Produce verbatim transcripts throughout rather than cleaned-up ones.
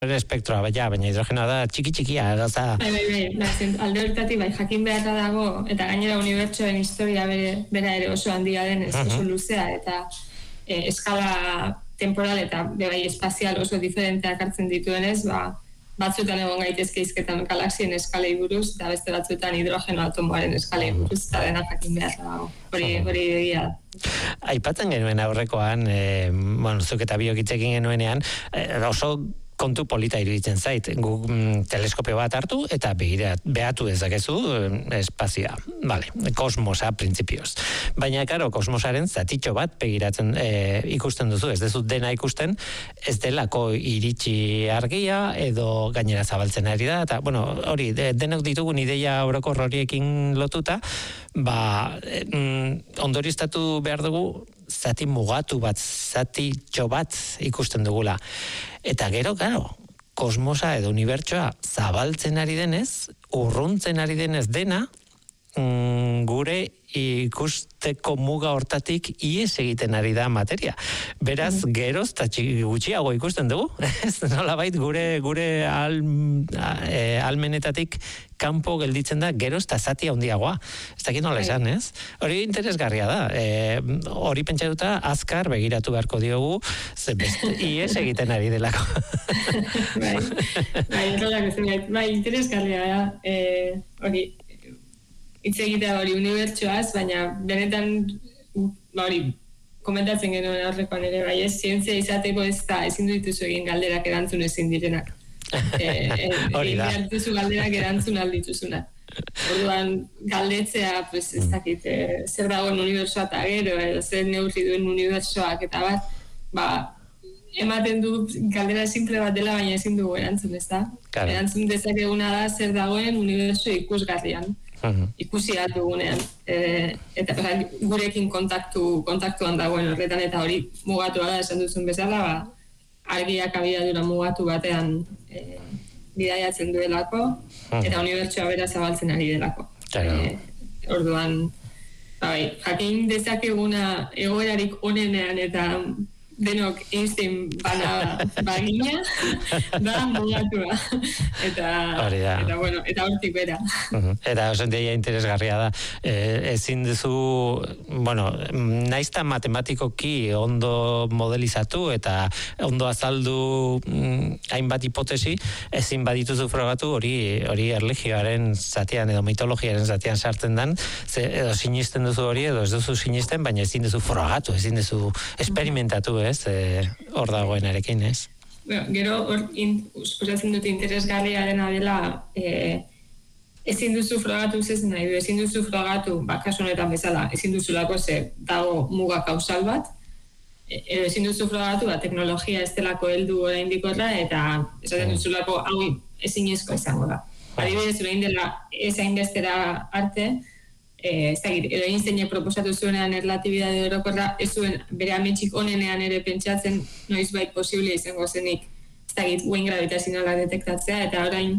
espektroa, baina, baina hidrogenoa da txiki-txikia, gaza. Bai, bai, bai, bai, alde horretatik, bai, jakin beharra dago, eta gainera unibertsoen historia bere, bera ere oso handia den, ez oso luzea, eta e, eskala temporal eta bai espazial oso diferenteak hartzen dituenez, ba, batzuetan egon gaitezke izketan galaxien eskalei buruz, eta beste batzuetan hidrogeno atomoaren eskalei buruz, eta dena jakin beharra dago, hori hori egia da. Aipatzen genuen aurrekoan, e, bueno, zuk eta biok hitz egin genuenean, e, oso kontu polita iruditzen zait. Guk mm, teleskopio bat hartu eta begira, behatu dezakezu espazioa. Vale, kosmosa printzipioz. Baina, karo, kosmosaren zatitxo bat begiratzen e, ikusten duzu. Ez dezu dena ikusten, ez delako iritsi argia edo gainera zabaltzen ari da. Eta, bueno, hori, de, denok ditugun ideia orokor horiekin lotuta, ba, mm, ondoriztatu behar dugu zati mugatu bat, zati txo bat ikusten dugula. Eta gero, gero, kosmosa edo unibertsoa zabaltzen ari denez, urruntzen ari denez dena, mm, gure ikusteko muga hortatik ies egiten ari da materia. Beraz, geroz eta gutxiago ikusten dugu. Nolabait gure gure al, e, almenetatik kanpo gelditzen da geroz eta zati handiagoa. Ez dakit nola esan, ez? Hori interesgarria da. E, hori pentsatuta azkar begiratu beharko diogu, ze beste ies egiten ari delako. Bai, bai, bai, interesgarria da. E, hori, hitz egitea hori unibertsoaz, baina benetan ba hori komentatzen genuen aurrekoan ere bai, ez zientzia izateko ez da ezin dituzu egin galderak erantzun ezin direnak. Eh, hori da. Egin dituzu galderak erantzun aldituzuna. Orduan galdetzea, pues ez dakit, eh, zer dagoen unibertsoa eta gero, edo zer neurri duen unibertsoak eta bat, ba ematen du galdera simple bat dela, baina ezin dugu erantzun, ez da? Claro. Erantzun dezakeguna da zer dagoen unibertso ikusgarrian. Uh-huh. Ikusi dugunean e, eta oza, gurekin kontaktu kontaktuan dagoen horretan eta hori mugatua da esan duzun bezala ba, argiak abiadura mugatu batean e, bidaiatzen duelako uh-huh. eta unibertsoa bera zabaltzen ari delako claro. e, orduan bai, jakin dezakeguna egoerarik onenean eta denok Einstein bana bagina da mugatua eta eta bueno eta hortik bera uh-huh. Eta osenteia interesgarria da e, ezin duzu bueno naizta matematikoki ondo modelizatu eta ondo azaldu mm, hainbat hipotesi ezin badituzu frogatu hori hori erlijioaren zatian edo mitologiaren zatian sartzen dan ze, edo sinisten duzu hori edo ez duzu sinisten baina ezin duzu frogatu ezin duzu esperimentatu ez hor e, dagoenarekin, ez? Bueno, gero, hor, uspuratzen dute interesgarria dena dela, e, ezin duzu frogatu zezen nahi du, ezin duzu frogatu, ba, kasu honetan bezala, ezin duzulako ze dago muga kausal bat, edo ezin duzu frogatu, ba, teknologia ez delako heldu oraindik horra, eta esaten duzulako hau ezinezko izango da. Adibidez, orain dela ez hainbestera arte, Eh, ez dakit, edo Einsteinek proposatu zuenean erlatibidade orokorra, ez zuen bere ametxik onenean ere pentsatzen noizbait posible izango zenik, ez dakit, guen gravitazionala detektatzea, eta orain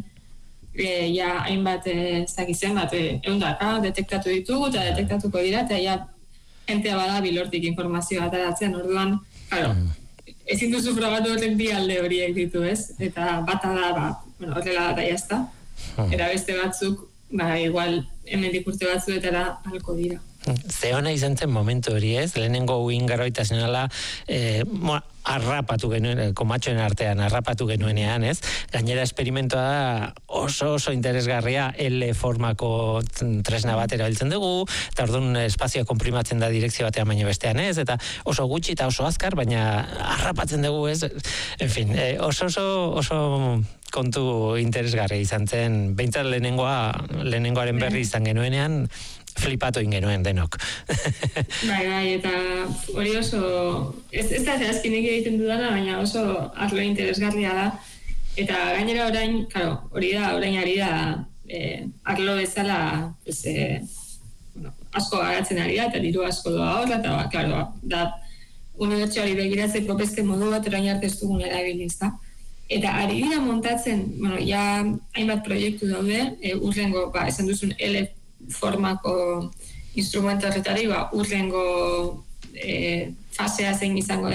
e, ja hainbat, ez dakit zen bat, e, eundaka detektatu ditugu eta detektatuko dira, eta ja jentea bada bilortik informazioa ataratzen, orduan, claro, ezin duzu frogatu horren bi alde horiek ditu, ez? Eta bata da, ba, bueno, horrela da jazta, eta beste batzuk, ba, igual, hemen dikurte batzuetara halko dira. Ze hona izan zen momentu hori ez, lehenengo uin garroitazionala eh, arrapatu genuen, komatxoen artean arrapatu genuenean ez, gainera esperimentoa da oso oso interesgarria L formako tresna bat erabiltzen dugu, eta orduan espazioa konprimatzen da direkzio batean baina bestean ez, eta oso gutxi eta oso azkar, baina arrapatzen dugu ez, en fin, eh, oso oso oso kontu interesgarria izan zen, behintzat lehenengoa, lehenengoaren berri izan genuenean, flipatu ingenuen denok. Bai, bai, eta hori oso, ez, ez da zehazkinek egiten dudana, baina oso arlo interesgarria da, eta gainera orain, claro, hori da, orain ari da, eh, arlo bezala, pues, eh, bueno, asko garatzen ari da, eta diru asko doa horra, eta, ba, claro, da, unibertsoari begiratzeko beste modu bat orain arte ez dugun erabiliz, da. Eta ari dira montatzen, bueno, ja hainbat proiektu daude, e, urrengo, ba, esan duzun L formako instrumento horretari, ba, urrengo e, fasea zein izango den,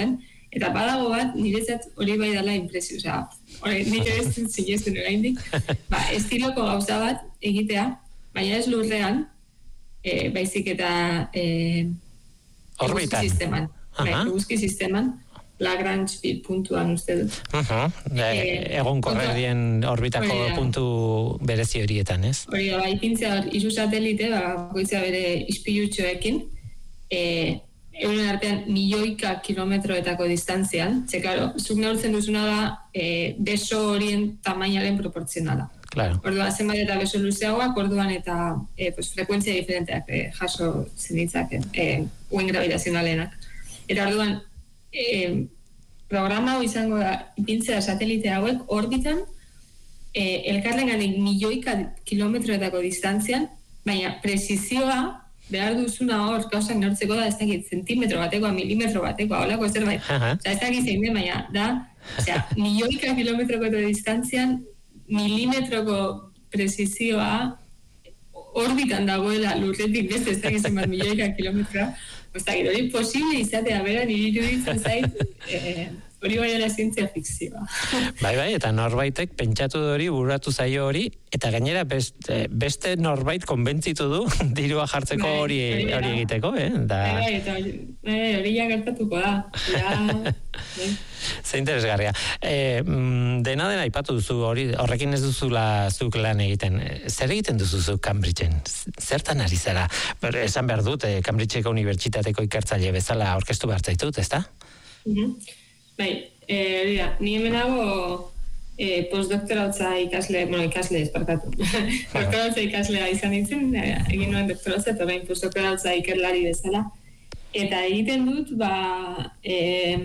Eta badago bat, niretzat hori bai dela impresio, osea, hori nik ez sinesten oraindik. Ba, estiloko gauza bat egitea, baina ez lurrean, e, baizik eta e, orbitan. Eguzki sisteman. Bai, eguzki sisteman, Lagrange puntuan uste dut. Uh-huh. E, egon korrerien orbitako hori da. Puntu berezi horietan, ez? Hori da, bai, ipintzea hor, iru satelite, ba, goitzea bere ispilutxoekin, e, euren artean milioika kilometroetako distantzian, ze, claro, zuk neurtzen duzuna da, e, beso horien tamainaren proportzionala. Claro. Orduan, zenbat eta beso luzeagoak, orduan eta e, pues, frekuentzia diferenteak e, jaso zenitzak, e, uen gravitazionalenak. Eta orduan, e, programa hau izango da, ipintzea satelite hauek orbitan, e, elkarrengatik milioika kilometroetako distantzian, baina prezizioa, behar duzuna hor, gauzak neurtzeko da, ez dakit, zentimetro batekoa, milimetro batekoa, holako zerbait. Uh-huh. Osa, ez dakit zein den, baina da, osea, milioika kilometroko distantzian, milimetroko prezizioa orbitan dagoela lurretik beste, ez dakit zenbat milioika kilometroa, ez dakit, hori posible izatea, bera, niri iruditzen zait, eh, hori bai dela zientzia fikzioa. Bai, bai, eta norbaitek pentsatu hori, buratu zaio hori, eta gainera beste, beste norbait konbentzitu du dirua jartzeko hori hori hori egiteko, eh? Da... Bai, bai, eta hori ja gertatuko da. Ja, bai. Ze interesgarria. E, dena dena aipatu duzu hori, horrekin ez duzula zuk lan egiten. Zer egiten duzu zuk Cambridgeen? Zertan ari zara? Pero esan behar dut, eh, Cambridgeko unibertsitateko ikertzaile bezala aurkeztu behar zaitut, ezta? Mhm. Bai, hori da, ni hemenago eh, postdoktorautza ikasle, bueno, ikasle esparkatu. Doktorautza ikaslea izan nintzen, eh, egin nuen doktorautza, eta bain postdoktorautza ikerlari bezala. Eta egiten dut, ba, eh,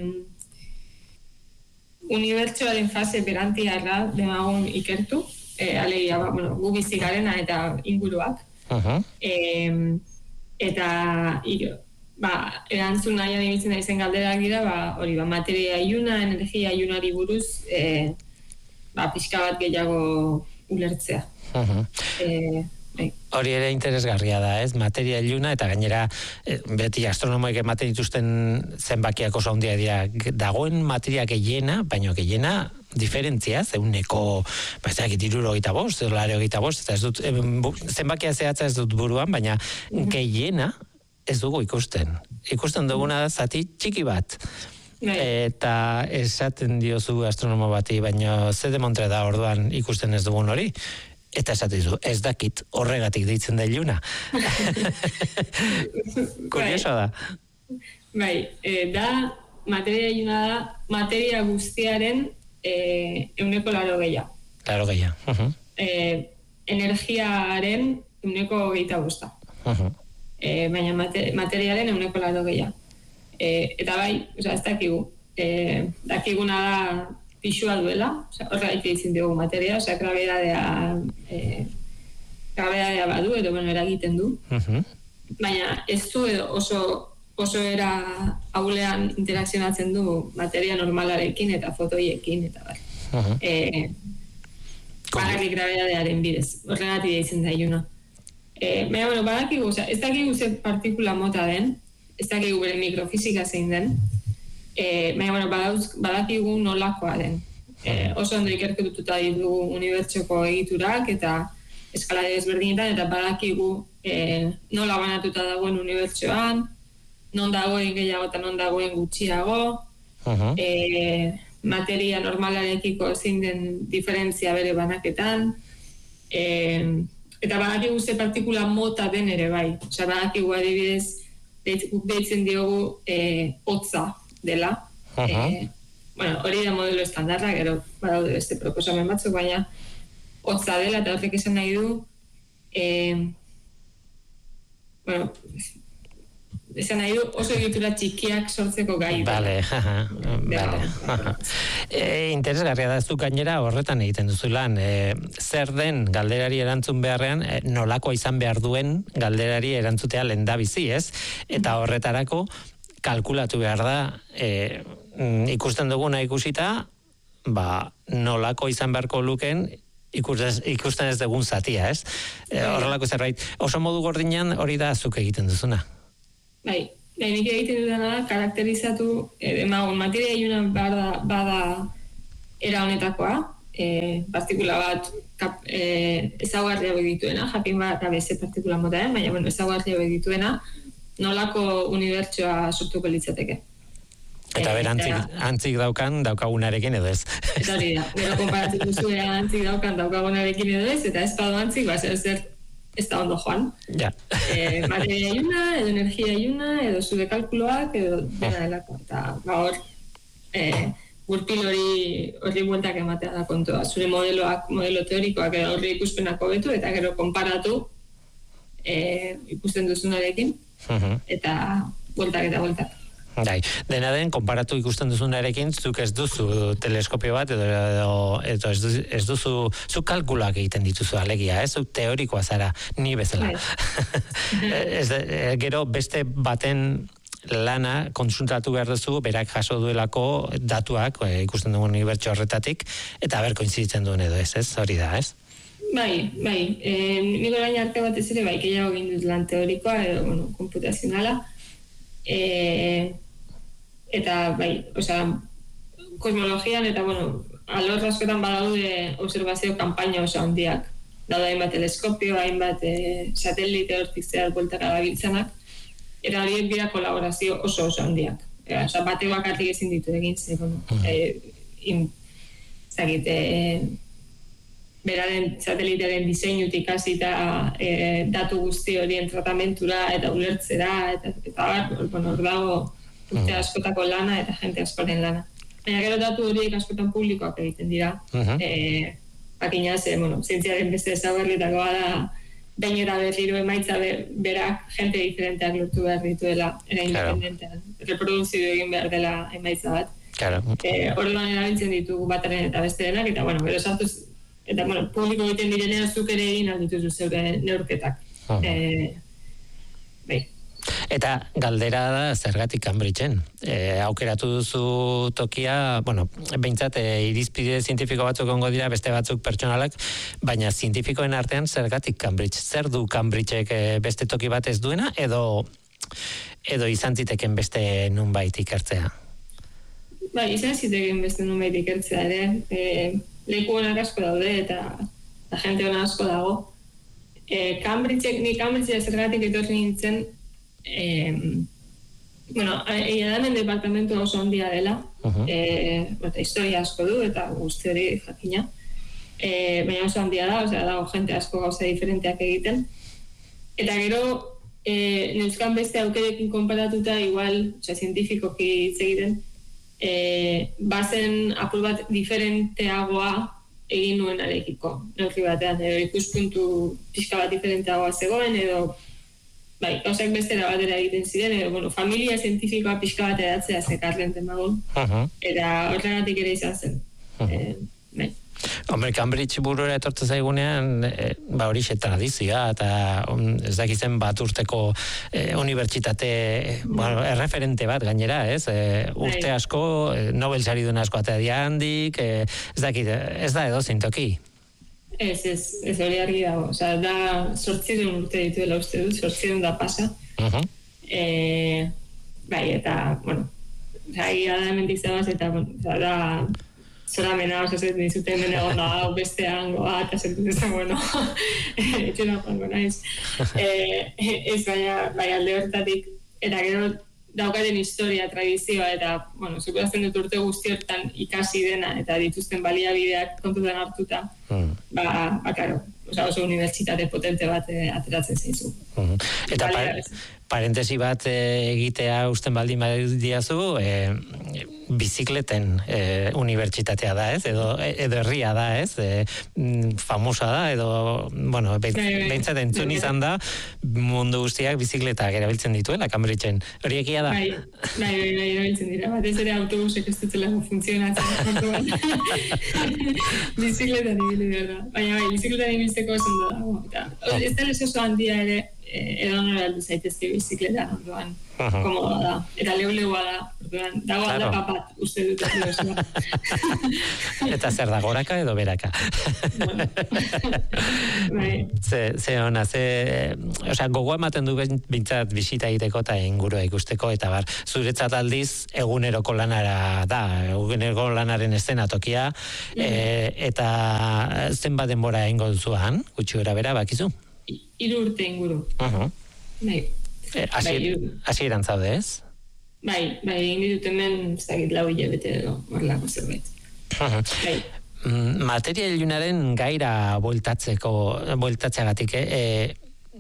unibertsoaren fase berantiarra demagun ikertu, eh, alegia, ba, bueno, gu bizi garena eta inguruak. Uh-huh. eh, eta, iro, ba, erantzun nahian ibiltzen da izen galderak dira, ba, hori, ba, materia iluna, energia ilunari buruz, e, ba, pixka bat gehiago ulertzea. Uh-huh. E, bai. Hori ere interesgarria da, ez? Materia iluna, eta gainera eh, beti astronomoek ematen dituzten zenbakiak oso handia dira. Dagoen materia gehiena, baina gehiena diferentzia, zeuneko, ba, ez dakit, irurogeita bost, larogeita bost, eta ez dut, eh, bu, zenbakia zehatza ez dut buruan, baina gehiena ez dugu ikusten. Ikusten duguna da zati txiki bat. Bai. Eta esaten diozu astronomo bati, baina ze demontre da orduan ikusten ez dugun hori. Eta esaten dizu, ez dakit horregatik deitzen da iluna. Kurioso da. Bai, e, da, materia iluna da, materia guztiaren e, euneko laro gehiago. Laro gehiago. Uh-huh. E, energiaren euneko gehieta bosta. Uh-huh. E, baina mate, materialen euneko laro gehiago. E, eta bai, oza, ez dakigu. E, dakiguna da pixua duela, horregatik ditzen dugu materia, oza, grabedadea, e, grabedadea badu, edo bueno, eragiten du. Uh-huh. Baina ez du edo oso, oso era haulean interakzionatzen du materia normalarekin eta fotoiekin, eta bai. Uh-huh. E, Bakarrik grabedadearen bidez, horregatik ditzen da iluna. Eh, baina, bueno, badakigu, oza, ez dakigu ze partikula mota den, ez dakigu bere mikrofizika zein den, eh, baina, bueno, badauz, badakigu nolakoa den. Eh, oso ondo ikerketuta ditugu unibertsoko egiturak eta eskalade ezberdinetan, eta badakigu eh, nola banatuta dagoen unibertsoan, non dagoen gehiago eta non dagoen gutxiago, uh-huh. eh, materia normalarekiko zein den diferentzia bere banaketan, eh, eta badakigu ze partikula mota den ere bai. Osea, badakigu adibidez, deitzen diogu e, hotza dela. Uh-huh. E, bueno, hori da modelo estandarra, gero badaude beste proposamen batzuk, baina hotza dela, eta horrek esan nahi du, e, bueno, esan nahi du oso egitura txikiak sortzeko gai. Vale, jaja, vale. E, interesgarria da zu gainera horretan egiten duzu lan. E, zer den galderari erantzun beharrean, e, nolakoa izan behar duen galderari erantzutea lehendabizi, ez? Eta horretarako kalkulatu behar da, e, ikusten duguna ikusita, ba, nolako izan beharko luken ikusten, ikusten ez dugun zatia, ez? E, horrelako zerbait. Oso modu gordinan hori da zuk egiten duzuna. Bai, nik egiten dudana da, karakterizatu, emagun, materia iluna bada, bada era honetakoa, e, partikula bat kap, e, ezaugarri hauek dituena, jakin bat beste partikula mota, baina bueno, ezaugarri hauek dituena, nolako unibertsoa sortuko litzateke. Eta ber, antzik, antzik daukan daukagunarekin edo ez. Eta hori da, gero konparatuko zuen antzik daukan daukagunarekin edo ez, eta ez badu antzik, ba, zer, zer ez da ondo joan. Ja. E, materia iluna, edo energia iluna, edo zure kalkuloak, edo dena delako. Eta ba, hor, e, gurpil hori horri bueltak ematea da kontua. Zure modeloak, modelo teorikoak edo horri ikuspenak hobetu, eta gero konparatu e, ikusten duzunarekin, uh-huh. eta bueltak eta bueltak. Dai, dena den, konparatu ikusten duzunarekin, zuk ez duzu teleskopio bat, edo, edo, edo ez, duzu, ez duzu, zuk kalkulak egiten dituzu alegia, ez? Zuk teorikoa zara, ni bezala. ez, gero, beste baten lana konsultatu behar duzu, berak jaso duelako datuak, e, ikusten dugun unibertso horretatik, eta ber koinziditzen duen edo ez, ez? Hori da, ez? Bai, bai. E, niko orain arte batez ere, bai, gehiago egin dut lan teorikoa, edo, bueno, komputazionala, e, eta bai, osea, kosmologian eta bueno, alor askotan badaude observazio kanpaina oso handiak. Daude hainbat teleskopio, hainbat e, satelite hortik zehar bueltaka dabiltzanak, eta horiek dira kolaborazio oso oso handiak. E, osea, bate bakarrik ezin ditu egin, ze, bueno, e, in, zagit, e, beraren satelitearen diseinutik hasita e, datu guzti horien tratamentura eta ulertzera, eta, eta bueno, hor dago urte askotako lana eta jente askoren lana. Baina gero datu horiek askotan publikoak egiten dira. Uh-huh. E, Bakina ze, bueno, zientziaren beste ezagarritakoa da behin eta berriro emaitza ber, berak jente diferenteak lortu behar dituela, era independentean. Claro. Reproduzio egin behar dela emaitza bat. Claro. E, Orduan erabiltzen ditugu bataren eta beste denak, eta bueno, gero sartuz, eta bueno, publiko egiten direnean zuk ere egin aldituzu zeure neurketak. Uh-huh. E, bai. Eta galdera da zergatik Cambridgeen. E, aukeratu duzu tokia, bueno, behintzat e, irizpide zientifiko batzuk ongo dira, beste batzuk pertsonalak, baina zientifikoen artean zergatik Cambridge? Zer du Cambridgeek e, beste toki bat ez duena, edo edo izan ziteken beste nunbait ikertzea? Bai, izan ziteken beste nunbait ikertzea ere. E, leku honak asko daude eta la gente hona asko dago. E, Cambridgeek, ni Cambridgea zergatik etorri nintzen, Eh, bueno, egia da hemen departamentu oso handia dela, uh-huh. eh, eta historia asko du eta guzti hori jakina, eh, baina oso handia da, osea, dago jente asko gauza diferenteak egiten, eta gero eh, neuzkan beste aukerekin konparatuta igual, osea, zientifikoki hitz egiten, eh, bazen apur bat diferenteagoa egin nuen arekiko, neurri batean, edo ikuspuntu pixka bat diferenteagoa zegoen, edo bai, gauzak bestera batera egiten ziren, edo, bueno, familia zientifikoa pixka bat edatzea zekarren temagun, uh-huh. eta horregatik ere izan zen. Uh-huh. E, bai. Hombre, Cambridge burura etortzen zaigunean, e, ba hori xe tradizioa, eta um, ez dakizen bat urteko e, unibertsitate, e, bueno, erreferente bat gainera, ez? E, urte asko, e, Nobel saridun asko atea diandik, e, ez dakit, ez da edo zintoki. Ez, ez, ez hori argi dago. Osa, da sortzidun urte dituela uste dut, sortzidun da pasa. Uh-huh. E, bai, eta, bueno, gai da hementik zabaz, eta, bueno, da, zora mena, oso zet nizuten hemen egon da, beste hango bat, eta zentu ezan, bueno, etxera joango naiz. E, ez baina, bai alde hortatik, eta gero daukaten historia, tradizioa, eta, bueno, zukurazten dut urte guzti hortan ikasi dena, eta dituzten baliabideak kontutan hartuta, mm. ba, ba, karo, oza, oso unibertsitate potente bat eh, ateratzen zaizu. Mm. Eta par, parentesi bat eh, egitea usten baldin badiazu, eh, bizikleten eh, unibertsitatea da, ez? Edo, edo herria da, ez? Eh, famosa da, edo, bueno, behintzat entzun izan da, mundu guztiak bizikletak erabiltzen dituela, Cambridgeen. Hori egia da? Bai, bai, bai, bai, erabiltzen dira. Bat ez ere autobusek ez dutela funtzionatzen. Bizikletan ibili behar da. Baina bai, bizikletan ibiltzeko oso ondo dago. Eta ez da oso handia ere, edo nora aldu zaitezke bizikletan, orduan, komodoa da. Eta leu-leua da, orduan, dago claro. Aldaka bat, uste dut erliosoa. Eta zer da, goraka edo beraka? Bueno. Bai. Ze, ze ona, ze, osea, gogoa ematen du bintzat bisita egiteko eta ingurua ikusteko, eta bar, zuretzat aldiz, eguneroko lanara da, eguneroko lanaren eszenatokia, mm. e, eta zenbat denbora egingo duzuan, gutxi gara bera, bakizu? Hiru urte inguru. Uh-huh. Bai. Hasi eran zaude, ez? Bai, bai, egin ditut hemen, ez dakit lau hilabete edo, horrelako zerbait. Uh-huh. Bai. Materia ilunaren gaira bueltatzeko, bueltatzeagatik, eh?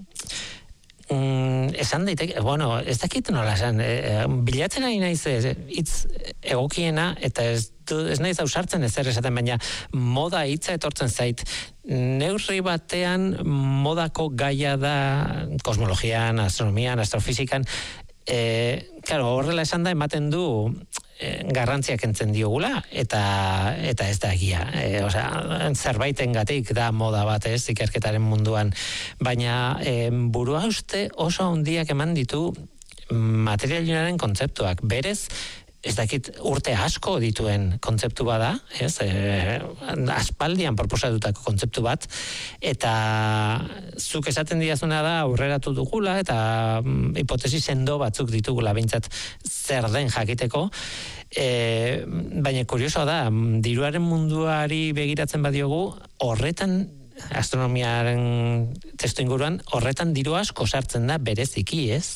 Mm, esan daiteke, bueno, ez dakit nola esan, e, bilatzen ari naiz hitz egokiena, eta ez, ez naiz ausartzen ezer esaten, baina moda hitza etortzen zait. Neurri batean modako gaia da kosmologian, astronomian, astrofizikan, e, claro, horrela esan da ematen du e, garrantziak entzen diogula, eta eta ez da egia. E, osea, zerbaitengatik da moda bat, ez, ikerketaren munduan, baina e, burua uste oso handiak eman ditu materialunaren kontzeptuak. Berez, ez dakit urte asko dituen kontzeptu bada, ez, e, aspaldian proposatutako kontzeptu bat, eta zuk esaten diazuna da aurreratu dugula, eta mm, hipotesi sendo batzuk ditugula behintzat zer den jakiteko, e, baina kuriosoa da, diruaren munduari begiratzen badiogu, horretan astronomiaren testu inguruan, horretan diru asko sartzen da bereziki, ez?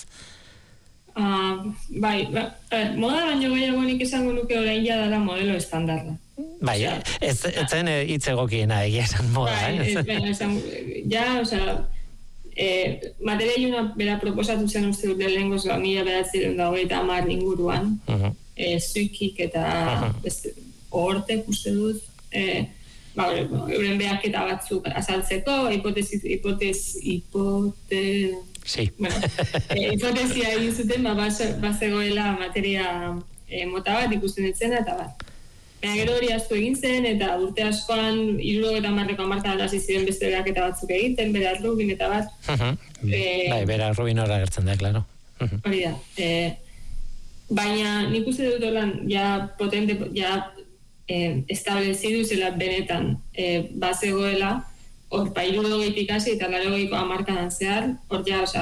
Uh, bai, ba, eh, moda baino gehiago nik esango nuke orain ja dara modelo estandarra. Bai, ez zen hitz egokiena egia esan moda, bai, eh? Bai, esan, ja, osea, eh, materia iluna bera proposatu zen uste dut lehengoz mila bederatziehun eta hogeita hamar inguruan, uh-huh. eh, zuikik eta uh-huh. ohortek uste dut, eh, ba, euren behaketa batzuk azaltzeko, hipotesi, hipotesi, hipotesi, sí. Bueno, eh, hipotesia egin zuten, ba, bazegoela materia eh, mota bat ikusten etzena, eta bat. Baina gero hori asko egin zen, eta urte askoan, hirurogeita hamarreko hamarkadan hasi ziren beste behaketa batzuk egiten, bera Rubin eta bat. Uh-huh. Eh, bai, bera Rubin horra gertzen da, klaro. Uh-huh. Hori da. Eh, baina nik uste dut holan, ja potente, ja eh, establezidu zela benetan eh, bazegoela, hor, pa irurogeitik hasi eta larogeiko hamarkadan zehar, hor ja, oza,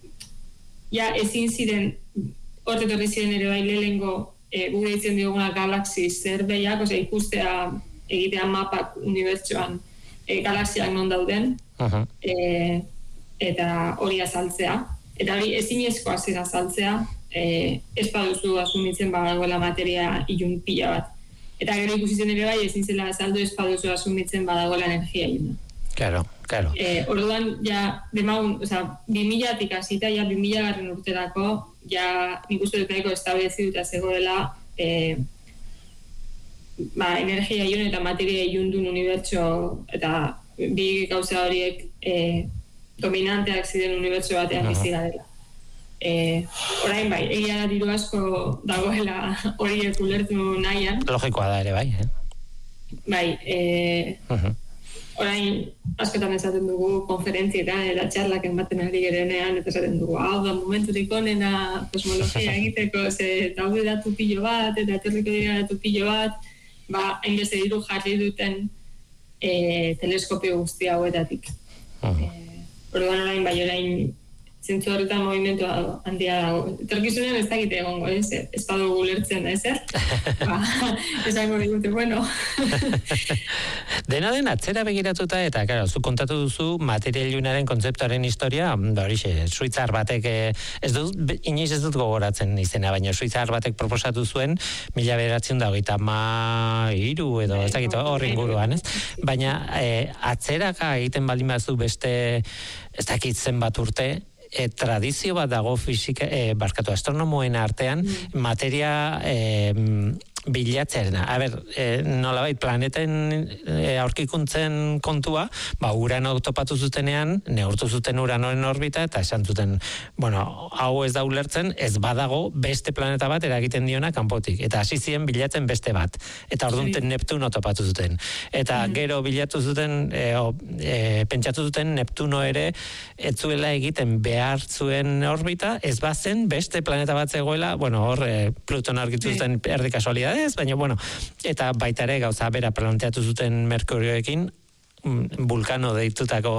ja ezin ziren, hor etorri ziren ere bai lehengo e, gure ditzen dioguna galaxi zerbeiak, oza, ikustea egitea mapak unibertsoan e, galaxiak non dauden, uh-huh. e, eta hori azaltzea, eta hori ezinezkoa zen azaltzea, e, ez baduzu asumitzen badagoela materia ilun pila bat. Eta gero ikusitzen ere bai ezin zela azaldu ez baduzu asumitzen badagoela energia iluna. Claro, claro. Eh, orduan, ja, demagun, o sea, bi milatik hasita, ja, bi mila garren urterako, ja, nik uste dut nahiko estableziduta zegoela, eh, ba, energia ilun eta materia ilundun unibertso, eta bi gauza horiek eh, dominanteak ziren unibertso batean bizi garela. Eh, orain bai, egia da diru asko dagoela horiek ulertu nahian. Logikoa da ere bai, eh? Bai, eh... Uh-huh. Orain, askotan esaten dugu konferentzietan eta txarlak ematen ari gerenean, eta esaten dugu, hau da momenturik onena kosmologia egiteko, ze daude datu pilo bat, eta etorriko dira datu pilo bat, ba, hainbeste diru jarri duten e, teleskopio guzti hauetatik. Uh-huh. E, orduan orain, bai orain, zentzu horretan movimentu handia dago. Etorkizunean ez dakite egongo, ez, ez badugu ulertzen, ez er? Ba, esango digute, bueno. Dena den atzera begiratuta, eta, claro, zu kontatu duzu materia ilunaren kontzeptuaren historia, da horixe, suitzar batek, ez dut, inoiz ez dut gogoratzen izena, baina suitzar batek proposatu zuen, mila bederatziehun eta hogeita hiru edo, ez dakit, hor inguruan, ez? Baina e, atzeraka egiten baldin bazu beste, ez dakit zenbat urte, E, tradizio bat dago fisika, e, barkatu astronomoen artean, mm. materia e, bilatzearena. A ber, e, nolabait planeten e, aurkikuntzen kontua, ba, Urano topatu zutenean, neurtu zuten Uranoren orbita, eta esan zuten, bueno, hau ez da ulertzen, ez badago beste planeta bat eragiten diona kanpotik. Eta hasi ziren bilatzen beste bat. Eta ordunten Neptuno topatu zuten. Eta mm-hmm. gero bilatu zuten, e, o, e, pentsatu zuten Neptuno ere ez zuela egiten behar zuen orbita, ez bazen beste planeta bat zegoela, bueno, hor e, Pluton argitu zuten mm. erdi kasualidades, baina, bueno, eta baita ere gauza bera planteatu zuten Merkurioekin, Vulcano deitutako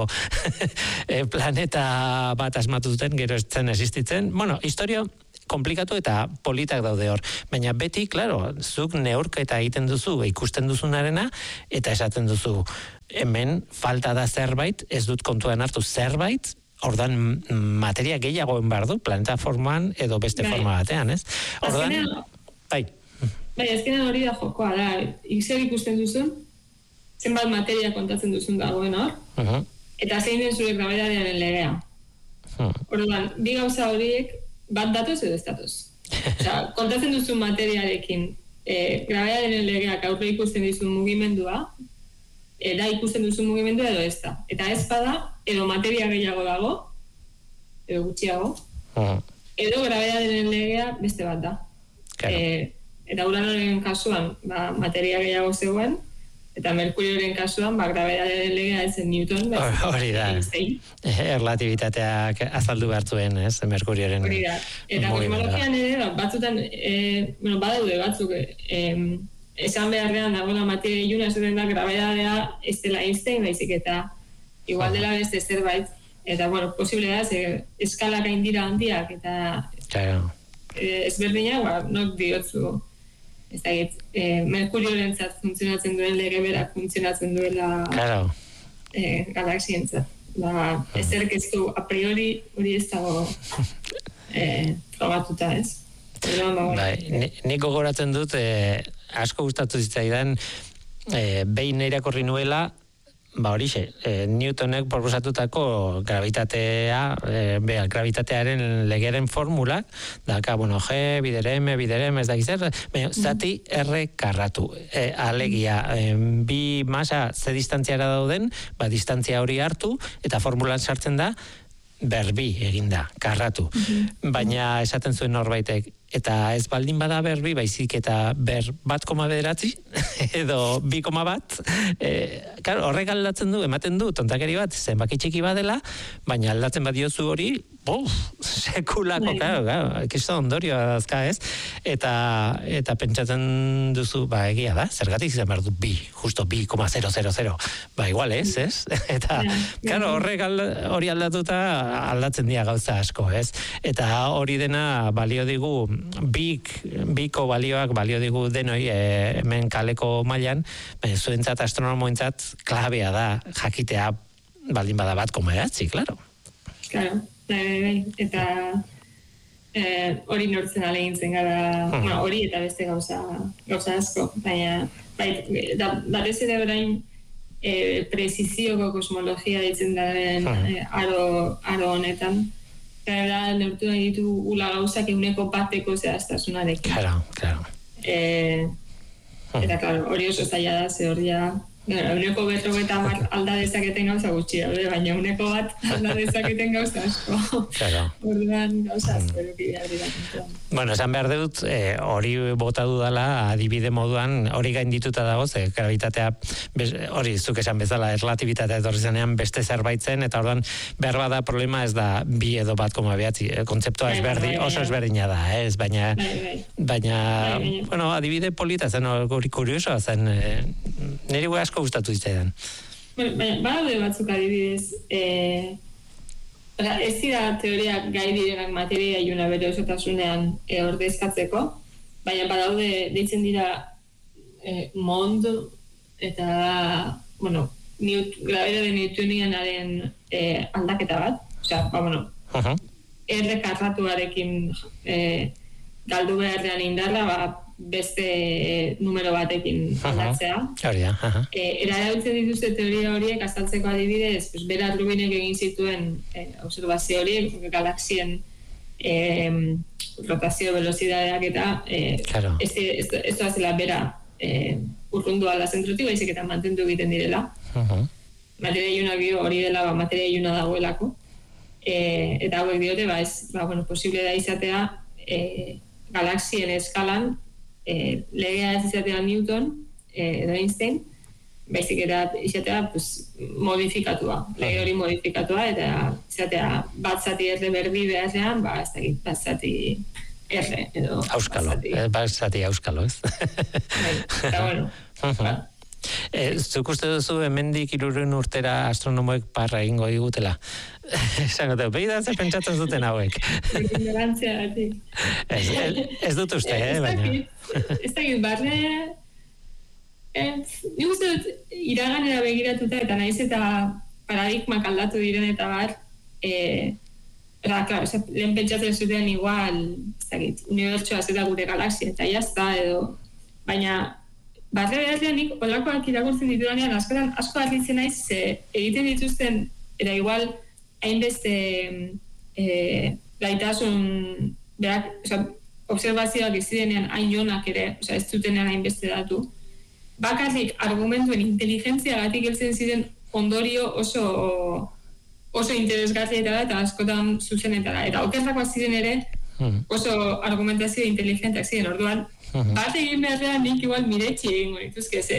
planeta bat asmatu zuten, gero ez zen existitzen. Bueno, historia komplikatu eta politak daude hor. Baina beti, klaro, zuk neurketa egiten duzu, ikusten duzunarena, eta esaten duzu, hemen falta da zerbait, ez dut kontuan hartu zerbait, ordan materia gehiagoen behar du, planeta forman edo beste bai. Forma batean, ez? Ordan, azkenean, bai. Bai, azkenean hori da jokoa, da, zer ikusten duzun, zenbat materia kontatzen duzun dagoen hor, uh-huh. eta zein den zure grabedadearen legea. Uh-huh. Orduan, bi gauza horiek bat datoz edo ez datoz. Osea, kontatzen duzun materiarekin eh, grabedadearen legeak aurre ikusten dizun mugimendua, e, da ikusten duzun mugimendua edo ez da. Eta ez bada, edo materia gehiago dago, edo gutxiago, uh-huh. edo grabedadearen legea beste bat da. Claro. E, eta Uranoren kasuan, ba, materia gehiago zegoen, eta Merkurioren kasuan, ba, grabedadearen legea ez zen Newton. Ba, hori da. Erlatibitateak azaldu behartzuen, ez, Merkurioren. Hori da. Eta kosmologian ere, batzutan, e, bueno, badaude batzuk, e, esan beharrean dagoela materia iluna esaten da grabedadea ez dela Einstein, baizik eta igual dela beste zerbait. Eta, bueno, posible da, ze eskalak hain dira handiak, eta claro. e, ezberdinak, ba, nok diotzu. Ez da, e, Merkuriorentzat funtzionatzen duen lege berak funtzionatzen duela claro. e, galaxientzat. Ba, ez erkeztu a priori hori ez dago e, trabatuta, ez? Bai, nik gogoratzen dut, e, asko gustatu zitzaidan, e, behin irakurri nuela, ba horixe, e, Newtonek proposatutako gravitatea, e, beha, gravitatearen legeren formulak, daka, bueno, G, bidere M, bidere M, ez da gizar, baina, zati R karratu. E, alegia, e, bi masa ze distantziara dauden, ba, distantzia hori hartu, eta formulan sartzen da, berbi eginda, karratu. Baina esaten zuen norbaitek, eta ez baldin bada berbi, baizik eta ber bat koma bederatzi, edo bi koma bat, e, claro, horrek aldatzen du, ematen du, tontakeri bat, zenbaki txiki badela, baina aldatzen badiozu hori, buf, sekulako, claro, claro, ekisto ondorioa dazka ez, eta, eta pentsatzen duzu, ba, egia da, zergatik izan behar du bi, justo bi koma zero zero zero, ba, igual ez, ez, eta, claro, horrek alda, hori aldatuta aldatzen dira gauza asko, ez, eta hori dena balio digu, bik, biko balioak balio digu denoi e, hemen kaleko mailan, zuentzat astronomoentzat klabea da jakitea baldin bada bat koma eratzi, klaro. Claro, eta eh, hori nortzen alegintzen gara, hmm. bueno, hori eta beste gauza, gauza asko, baina bai, da, batez ere orain e, presizioko kosmologia ditzen daren hmm. e, aro, aro honetan, gara neurtu nahi ditu ula gauzak euneko bateko zehaztasunarekin. Claro, claro. E, eta, claro, hori oso zaila da, ze hori da, euneko betro eta alda dezaketen gauza gutxi, baina euneko bat alda dezaketen gauza asko. Claro. Orduan gauza asko, eroki behar dira. Bueno, esan behar dut, eh, hori bota dudala, adibide moduan, hori gaindituta dago, ze gravitatea, hori zuk esan bezala, erlatibitatea etorri zenean beste zerbait zen, eta orduan behar bada problema ez da bi edo bat koma behatzi, kontzeptua ezberdi, oso ezberdina da, ez, baina, baina, bueno, adibide polita zen, hori kuriosoa zen, niri gu asko gustatu zitzaidan. Bueno, baina, badaude batzuk adibidez, eh, ez dira teoriak gai direnak materia iluna bere osotasunean e, ordezkatzeko, baina badaude deitzen dira e, mond eta, bueno, Newt, grabedade newtonianaren e, aldaketa bat, osea, ba, bueno, uh-huh. erre karratuarekin e, galdu beharrean indarra, ba, beste e, numero batekin aldatzea. Hori da. Uh-huh. E, Erarabiltzen dituzte teoria horiek azaltzeko adibidez, pues, Berat Rubinek egin zituen e, observazio horiek, galaxien eh, rotazio velozidadeak eta eh, claro. ez, ez, ez da zela bera eh, urrundu ala zentrotik, baizik eta mantendu egiten direla. Uh-huh. Materia ilunak dio hori dela, ba, materia iluna dagoelako. E, eta hauek diote, ba, ez, ba, bueno, posible da izatea e, galaxien eskalan e, legea ez izatea Newton e, edo Einstein, baizik eta izatea pues, modifikatua, lege hori modifikatua, eta izatea bat zati erre berdi beharrean, ba, ez dakit, bat zati erre, edo auskalo, bat zati auskalo, ez? Eta, bueno, ba, E, zuk uste duzu hemendik hirurehun urtera astronomoek parra egingo digutela? Esango te, behi da ze pentsatzen zuten hauek. Ignorantzia batik. Ez, ez, ez dut uste, eh, baina. Ez dakit, barne... Nik uste dut iraganera begiratuta eta naiz eta paradigmak aldatu diren eta bar, e, eta, klar, lehen pentsatzen zuten igual, ez dakit, unibertsoa zeta gure galaxia eta jazta edo, baina barre beharrean nik olakoak irakurtzen ditudanean askotan asko harritzen naiz ze egiten dituzten eta igual hainbeste e, gaitasun berak, oza, observazioak ez zirenean hain jonak ere, oza, ez zutenean hainbeste datu, bakarrik argumentuen inteligentziagatik heltzen ziren ondorio oso oso interesgarrietara eta askotan zuzenetara, eta okerrakoak ziren ere oso argumentazio inteligentak ziren, orduan bat egin beharrean nik igual miretsi egingo dituzke, ze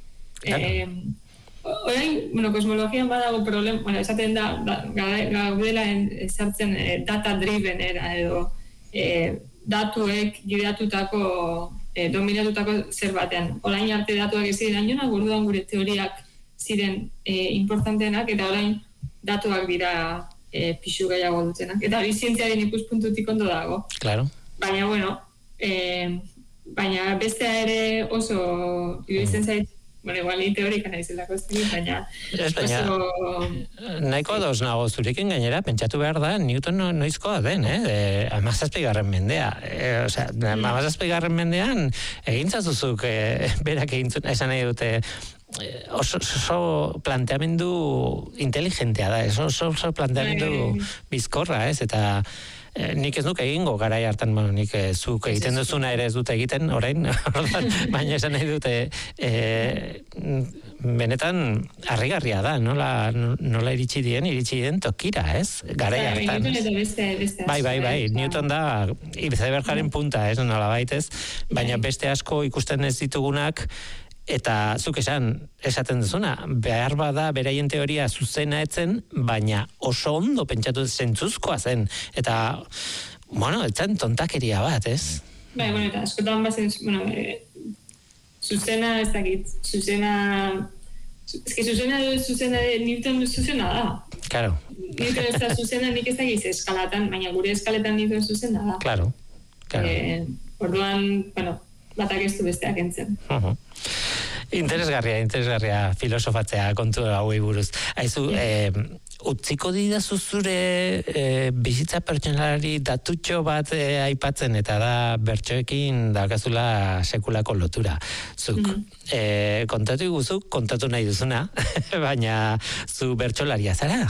eh, orain, bueno, kosmologian badago problem, bueno, esaten da gaudela esartzen eh, data driven era edo eh, datuek gidatutako eh, dominatutako zer batean, orain arte datuak ez ziren ainonak, orduan gure teoriak ziren eh, importanteenak, eta orain datuak dira eh, pixu gehiago dutenak, eta hori zientziaren ikuspuntutik ondo dago. Claro. Baina, bueno, eh, baina bestea ere oso iruditzen zait, bueno, igual ni teorika naizelako ez dut, baina ez, baina oso... nahiko ados nago zurekin gainera, pentsatu behar da Newton no, noizkoa den, eh? Amazazpigarren mendea. E, osea, amazazpigarren mendean egin zazuzuk e, berak egin zuen, esan nahi dute, oso, oso planteamendu inteligentea da, oso, oso planteamendu bizkorra, ez? Eta Eh, nik ez nuke egingo garai hartan, bueno, nik eh, zuk egiten duzuna ere ez dute egiten orain, baina esan nahi dute eh, benetan harrigarria da, nola, nola iritsi dien, iritsi dien tokira, ez? Garai hartan. Bai, bai, bai, Newton da izebergaren punta, ez, nola baitez, baina beste asko ikusten ez ditugunak, eta zuk esan, esaten duzuna, behar bada beraien teoria zuzena etzen, baina oso ondo pentsatu zentzuzkoa zen. Eta, bueno, etzen tontakeria bat, ez? Bai, bueno, eta askotan bazen, bueno, e, zuzena, ez dakit, zuzena... Ez que zuzena, zuzena, Newton zuzena da. Claro. Newton ez da zuzena, nik ez dakit eskalatan, baina gure eskaletan Newton zuzena da. Claro, claro. E, orduan, bueno, batak ez du besteak entzen. Uh-huh. Interesgarria, interesgarria filosofatzea kontu hauei buruz. Aizu, eh, utziko didazu zure eh, bizitza pertsonalari datutxo bat eh, aipatzen, eta da bertsoekin daukazula sekulako lotura. Zuk, mm-hmm. eh, kontatu iguzu, kontatu nahi duzuna, baina zu bertsolaria zara?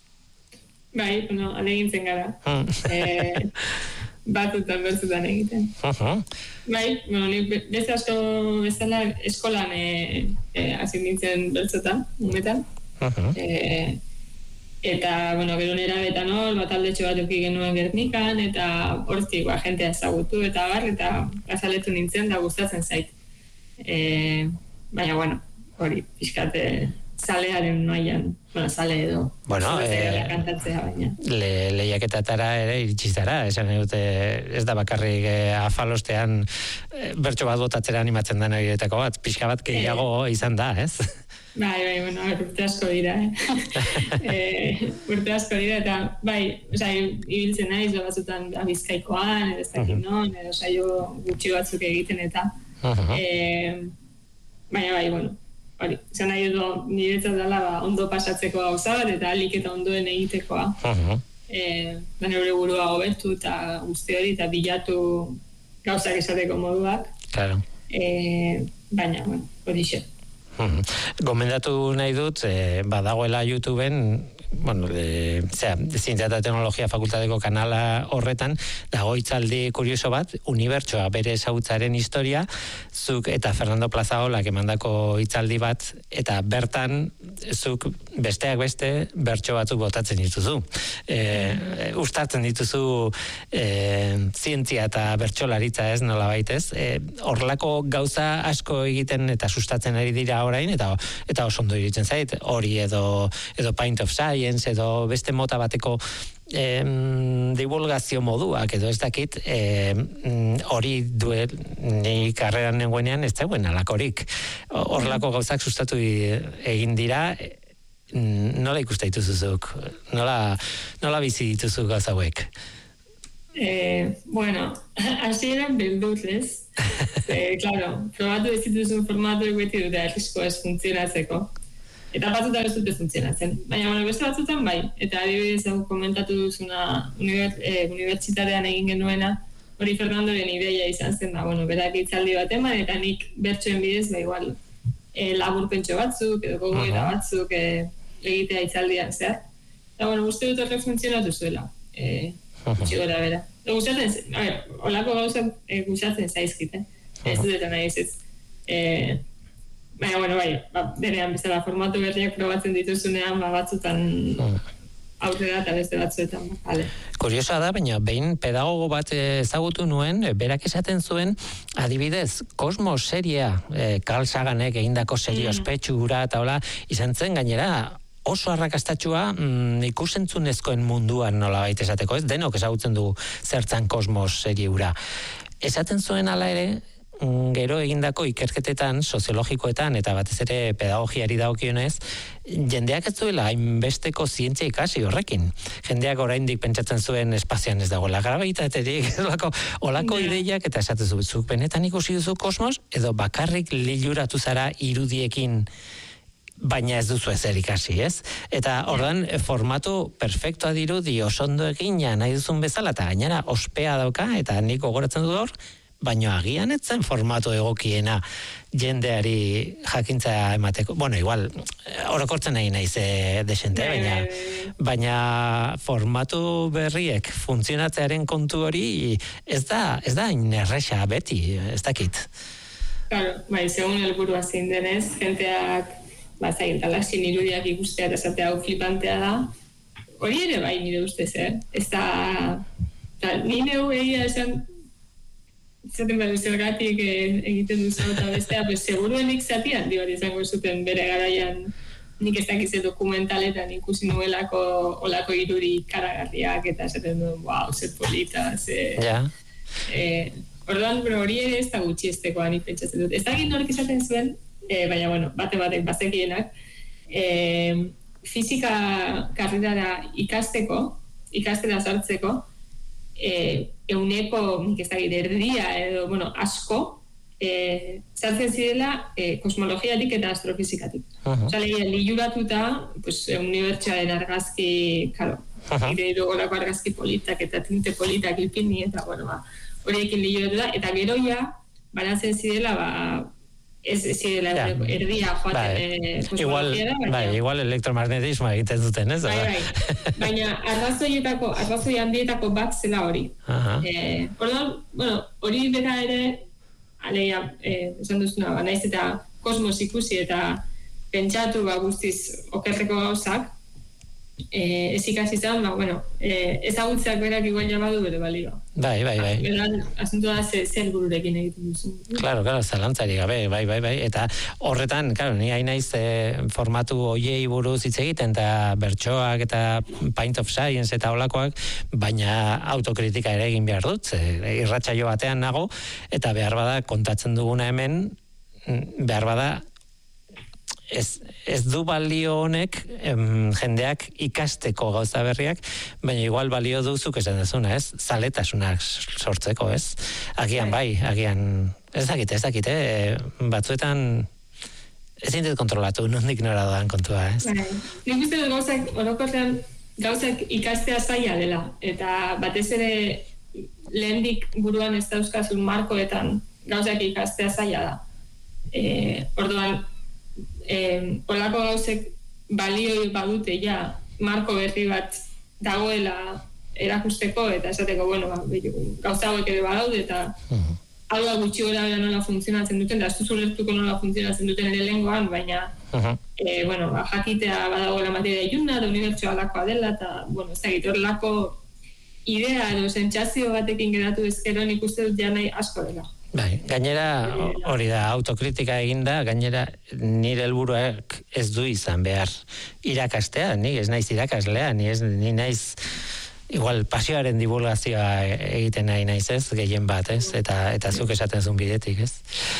Bai, bueno, alegintzen gara. Mm. eh, Batutan bertzutan egiten. Uh-huh. Bai, bueno, nik beste asko bezala eskolan e, e, hasi nintzen bertzotan, umetan. Uh-huh. E, eta, bueno, gero nera betan hor, bat aldetxo bat euki genuen Gernikan, eta hortik, ba, jentea ezagutu, eta bar, eta azaletu nintzen, da gustatzen zait. E, baina, bueno, hori, pixkate zalearen noian, bueno, zale edo. Bueno, eh, kantatzea baina. Le, lehiaketatara ere iritsi zara, esan dute ez da bakarrik eh, afalostean eh, bertso bat botatzera animatzen den horietako bat, pixka bat gehiago eh. izan da, ez? Bai, bai, bueno, urte asko dira, eh? eh urte asko dira, eta bai, oza, ibiltzen naiz, batzutan Bizkaikoan, edo ez dakit non, edo saio gutxi batzuk egiten, eta uh-huh. eh, baina bai, bueno, hori, izan nahi dut niretzat dela ba, ondo pasatzeko gauza bat, eta alik eta ondoen egitekoa. Uh-huh. E, baina hori burua hobetu eta guzti hori, eta bilatu gauzak esateko moduak. Claro. E, baina, bueno, hori xe. Uh-huh. Gomendatu nahi dut, eh, badagoela YouTubeen bueno, e, zera, zientzia eta teknologia fakultateko kanala horretan, dago hitzaldi kurioso bat, unibertsoa bere ezagutzaren historia, zuk eta Fernando Plazaolak emandako hitzaldi bat, eta bertan, zuk besteak beste, bertso batzuk botatzen dituzu. E, ustartzen dituzu e, zientzia eta bertsolaritza ez, nola baitez. E, horlako gauza asko egiten eta sustatzen ari dira orain, eta eta oso ondo iritzen zait, hori edo, edo Pint of Science, edo beste mota bateko em, divulgazio moduak, edo ez dakit, hori em, duel, ni karreran nengoenean ez zegoen alakorik. Horlako gauzak sustatu egin dira, nola ikuste dituzuzuk? Nola, nola bizi dituzu gauza hauek? Eh, bueno, hasi eran beldurrez. eh, claro, probatu ez dituzun formatuek beti dute arrisko ez funtzionatzeko. Eta batzutan ez dute funtzionatzen. Baina, bueno, beste batzutan bai. Eta adibidez, hau komentatu duzuna uniber, eh, unibertsitatean egin genuena, hori Fernandoren ideia izan zen, da, bueno, berak hitzaldi bat eman, eta nik bertsoen bidez, ba, igual, eh, laburpentxo batzuk, edo gogoeta batzuk eh, egitea hitzaldian zehar. Eta, bueno, uste dut horrek funtzionatu zuela. Eh, Txigora bera. Gustatzen, a ver, olako gauzak e, gustatzen zaizkit, eh? Ez dutetan nahi ez. Eh, baina, bueno, bai, ba, berean bezala formatu berriak probatzen dituzunean, ba, batzutan aurrera eta beste batzuetan, vale. Kuriosoa da, baina behin pedagogo bat ezagutu nuen, berak esaten zuen, adibidez, Kosmos seria, eh, Carl Saganek egindako serie ospetsura eta hola, izan zen gainera, oso arrakastatxua mm, ikusentzunezkoen munduan nola baita esateko, ez? Denok ezagutzen du zertzan Kosmos serie hura. Esaten zuen ala ere, mm, gero egindako ikerketetan, soziologikoetan, eta batez ere pedagogiari dagokionez, jendeak ez duela hainbesteko zientzia ikasi horrekin. Jendeak oraindik pentsatzen zuen espazioan ez dagoela grabitaterik, olako, olako yeah. ideiak, eta esaten zuzuk, benetan ikusi duzu Kosmos, edo bakarrik liluratu zara irudiekin baina ez duzu ezer ikasi, ez? Eta ordan formatu perfektoa dirudi oso ondo egina nahi duzun bezala, eta gainera ospea dauka, eta nik gogoratzen dut hor, baina agian etzen formatu egokiena jendeari jakintza emateko. Bueno, igual, orokortzen nahi naiz e, desente, baina, baina formatu berriek funtzionatzearen kontu hori ez da, ez da inerresa beti, ez dakit. Claro, bai, segun helburua zein denez, jenteak bazain galaxien irudiak ikustea eta esatea hau flipantea da, hori ere bai nire ustez, eh? Ez da, da nire egia esan, zaten behar zergatik egiten duzu eta bestea, pues seguruenik zatian, di hori izango zuten bere garaian, nik ez dakize dokumentaletan ikusi nuelako olako irudi karagarriak eta esaten duen, wow, zer polita, zer... Ja. Eh, orduan, hori ere ez da gutxiestekoa nik pentsatzen dut. Ez dakit norik esaten zuen, E, baina, bueno, bate batek bazekienak, e, fizika karrerara ikasteko, ikastera sartzeko, e, euneko, nik ez dakit, erdia edo, bueno, asko, e, sartzen zirela e, kosmologiatik eta astrofizikatik. Uh-huh. Osa, lehia, liluratuta, pues, unibertsalen argazki, karo, uh-huh. olako argazki politak eta tinte politak ilpini, eta, bueno, ba, horiekin liluratuta, eta gero ja, banatzen zirela, ba, ez zirela ja. erdia joaten bai. eh, kosmologiara. Igual, bai, igual elektromagnetismoa egiten duten, ez? Bai, bai. Baina arrazoietako, arrazoi handietako bat zela hori. Uh-huh. Eh, orduan, bueno, hori bera ere, aleia, eh, esan duzuna, ba, naiz eta kosmos ikusi eta pentsatu ba, guztiz okerreko gauzak, eh, ez ikasi izan, ba, bueno, eh, ezagutzeak berak igual jamadu bere balio. Bai, bai, bai. Beran, asuntua da zer bururekin egiten duzu. Claro, claro, zalantzari gabe, bai, bai, bai. Eta horretan, claro, ni hain naiz eh, formatu hoiei buruz hitz egiten, eta bertsoak eta Pint of Science eta holakoak, baina autokritika ere egin behar dut, e, irratsaio batean nago, eta behar bada kontatzen duguna hemen, behar bada Ez, ez du balio honek em, jendeak ikasteko gauza berriak, baina igual balio duzuk esan dezuna, ez? Zaletasunak sortzeko, ez? Agian bai, agian, ez dakite, ez dakite, batzuetan ez dintet kontrolatu, nondik nora doan kontua, ez? Bai, nik uste dut gauzak, orokorrean gauzak ikastea zaila dela, eta batez ere lehendik buruan ez dauzkazun markoetan gauzak ikastea zaila da. E, orduan, Eh, olako gauzek balio badute ja marko berri bat dagoela erakusteko eta esateko, bueno, ba, gauza hauek ere badaude eta uh-huh. hau da gutxi gora bera nola funtzionatzen duten, da ez duzu lertuko nola funtzionatzen duten ere lengoan, baina uh-huh. e, bueno, ba, jakitea badagoela materia iluna, da unibertsoa lakoa dela, eta, bueno, ez da gitor lako idea edo sentsazio batekin geratu ezkero nik uste dut ja nahi asko dela. Bai, gainera hori da, autokritika eginda, gainera nire helburuak ez du izan behar irakastea, ni ez naiz irakaslea, ni ez ni naiz igual pasioaren divulgazioa egiten nahi naiz ez, gehien bat, ez? Eta eta zuk esaten zuen bidetik, ez?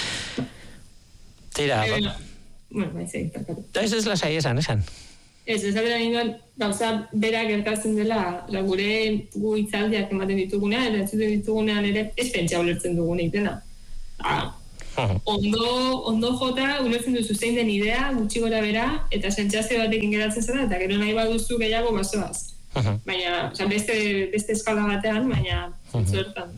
Tira, eh, bueno, bueno, bai, sí, perfecto. Da ez ez lasai esan, esan. Ez, ez abera ninduan, gauza berak gertatzen dela, la, gure gu hitzaldiak ematen ditugunean, eta entzuten ditugunean ere, ez pentsa ulertzen dugunik dena. Ah, uh-huh. Ondo, ondo jota, ulertzen duzu zein den idea, gutxi gora bera, eta sentsazio batekin geratzen zara, eta gero nahi baduzu gehiago basoaz. Uh-huh. Baina, oza, beste, beste eskala batean, baina uh-huh. zertan.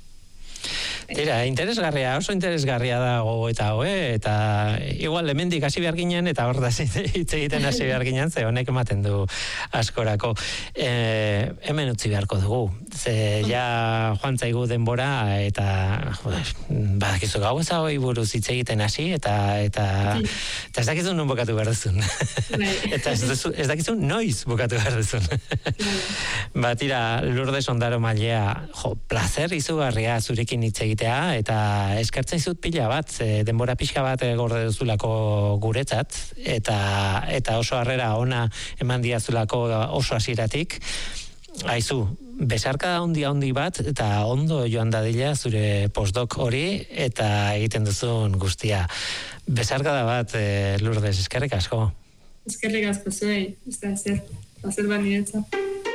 Tira, interesgarria, oso interesgarria dago eta hoe, eta igual hemendik hasi behar ginen, eta hor da hitz egiten hasi behar ginen, ze honek ematen du askorako. E, hemen utzi beharko dugu, ze ja joan zaigu denbora, eta badakizu gau ez hau buruz hitz egiten hasi, eta eta, eta ez dakizu non bukatu behar duzun. Eta ez, duzu, ez dakizu noiz bukatu behar duzun. Ba, tira, Lourdes Ondaro Mailea, jo, placer izugarria zurekin hitz egiten eta eskertzen zut pila bat, denbora pixka bat gorde duzulako guretzat, eta eta oso harrera ona eman diazulako oso hasieratik. Aizu, besarka handi handi bat, eta ondo joan dadila zure postdoc hori, eta egiten duzun guztia. Besarka da bat, eh, Lourdes, eskerrik asko. Eskerrik asko zuei, ez da zer, placer bat niretzat.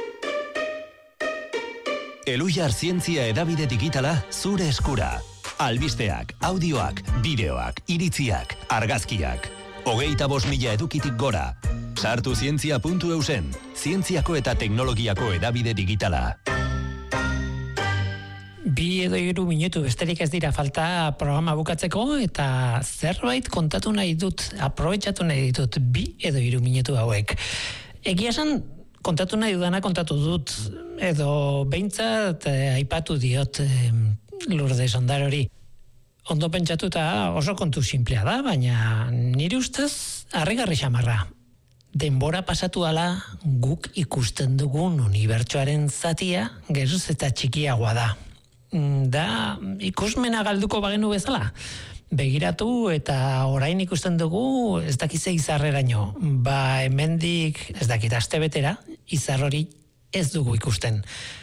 Elujar zientzia edabide digitala zure eskura. Albisteak, audioak, bideoak, iritziak, argazkiak. Hogeita bost mila edukitik gora. Sartu zientzia puntu eusen, zientziako eta teknologiako edabide digitala. Bi edo hiru minutu besterik ez dira falta programa bukatzeko, eta zerbait kontatu nahi dut, aprobetxatu nahi ditut bi edo hiru minutu hauek. Egia esan, kontatu nahi dudana kontatu dut, edo behintzat eh, aipatu diot eh, Lourdes Ondarori. Ondo pentsatuta oso kontu simplea da, baina nire ustez harrigarri xamarra. Denbora pasatu ala guk ikusten dugun unibertsoaren zatia geroz eta txikiagoa da. Da ikusmena galduko bagenu bezala. Begiratu eta orain ikusten dugu ez dakize izarreraino. Ba hemendik ez dakit aste betera izar hori ez dugu ikusten.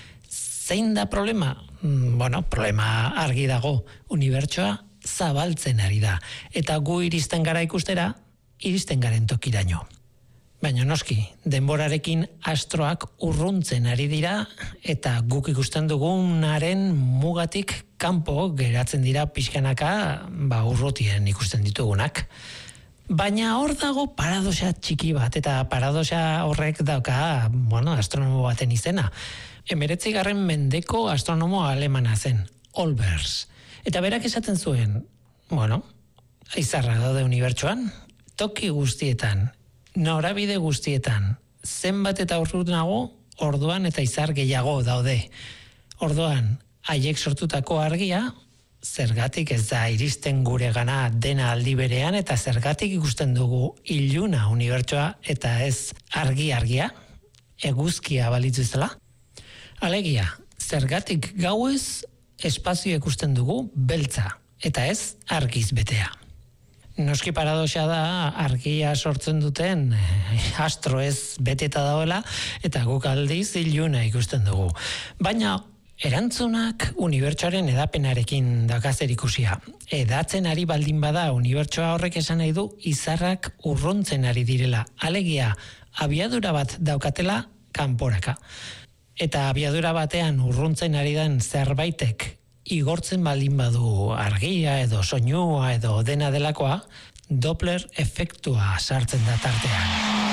Zein da problema? Bueno, problema argi dago. Unibertsoa zabaltzen ari da. Eta gu iristen gara ikustera, iristen garen tokiraino. Baina noski, denborarekin astroak urruntzen ari dira, eta guk ikusten dugunaren mugatik kanpo geratzen dira pixkanaka, ba urrutien ikusten ditugunak. Baina hor dago paradoxa txiki bat, eta paradoxa horrek dauka, bueno, astronomo baten izena. Hemeretzigarren mendeko astronomo alemana zen, Olbers. Eta berak esaten zuen, bueno, izarra daude unibertsoan, toki guztietan, norabide guztietan, zenbat eta urrunago, orduan eta izar gehiago daude. Orduan, haiek sortutako argia, zergatik ez da iristen gure gana dena aldi berean, eta zergatik ikusten dugu iluna unibertsoa, eta ez argi-argia, eguzkia balitzu izela. Alegia, zergatik gauez, espazio ikusten dugu beltza, eta ez argiz betea. Noski paradoxa da argia sortzen duten astro ez beteta dauela, eta guk aldiz iluna ikusten dugu. Baina erantzunak unibertsoaren edapenarekin dakazer ikusia. Edatzen ari baldin bada unibertsoa horrek esan nahi du izarrak urruntzen ari direla. Alegia, abiadura bat daukatela kanporaka. Eta abiadura batean urruntzen ari den zerbaitek igortzen baldin badu argia edo soinua edo dena delakoa, Doppler efektua sartzen da tartean.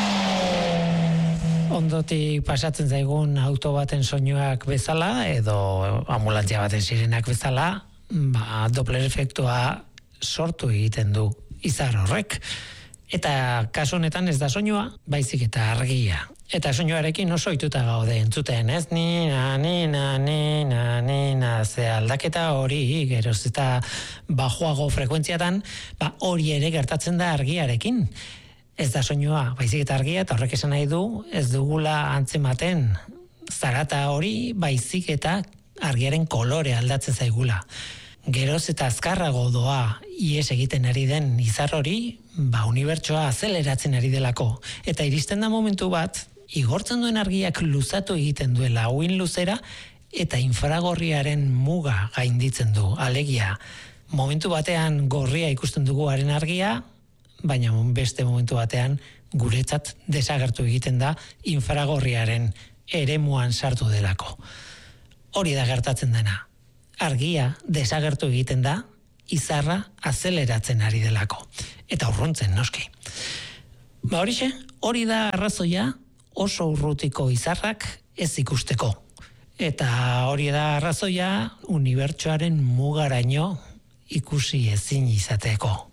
Ondotik pasatzen zaigun auto baten soinuak bezala edo ambulantzia baten sirenak bezala, ba, Doppler efektua sortu egiten du izar horrek. Eta kasu honetan ez da soinua, baizik eta argia. Eta soinuarekin oso ohituta gaude entzuten, ez? Ni na ni na ni na ni na ze aldaketa hori geroz eta bajoago frekuentziatan, ba hori ere gertatzen da argiarekin. Ez da soinua, baizik eta argia, eta horrek esan nahi du, ez dugula antzematen zarata hori, baizik eta argiaren kolore aldatzen zaigula. Geroz eta azkarrago doa ies egiten ari den izar hori, ba unibertsoa azeleratzen ari delako. Eta iristen da momentu bat, igortzen duen argiak luzatu egiten duela uin luzera, eta infragorriaren muga gainditzen du. Alegia, momentu batean gorria ikusten dugu haren argia, baina beste momentu batean guretzat desagertu egiten da infragorriaren eremuan sartu delako. Hori da gertatzen dena. Argia desagertu egiten da, izarra azeleratzen ari delako. Eta urruntzen, noski. Ba horixe, hori da arrazoia oso urrutiko izarrak ez ikusteko. Eta hori da arrazoia unibertsoaren mugaraino ikusi ezin izateko.